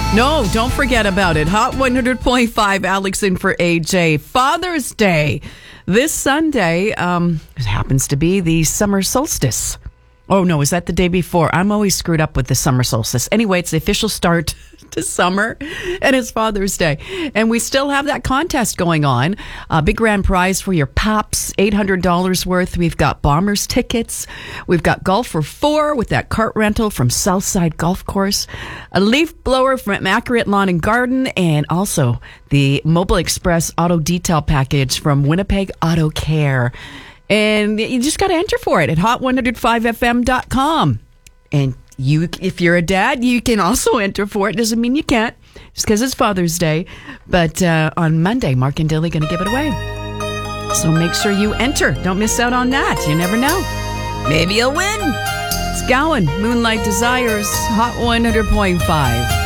No, don't forget about it. Hot 100.5, Alex in for AJ. Father's Day. This Sunday, it happens to be the summer solstice. Oh, no, is that the day before? I'm always screwed up with the summer solstice. Anyway, it's the official start to summer, and it's Father's Day. And we still have that contest going on. Big grand prize for your Paps, $800 worth. We've got Bombers tickets. We've got golf for 4 with that cart rental from Southside Golf Course. A leaf blower from Accurate Lawn and Garden, and also the Mobile Express Auto Detail Package from Winnipeg Auto Care. And you just got to enter for it at hot105fm.com. And you, if you're a dad, you can also enter for it. Doesn't mean you can't, just because it's Father's Day. But on Monday, Mark and Dilly going to give it away. So make sure you enter. Don't miss out on that. You never know. Maybe you'll win. It's Gowan, Moonlight Desires, Hot 100.5.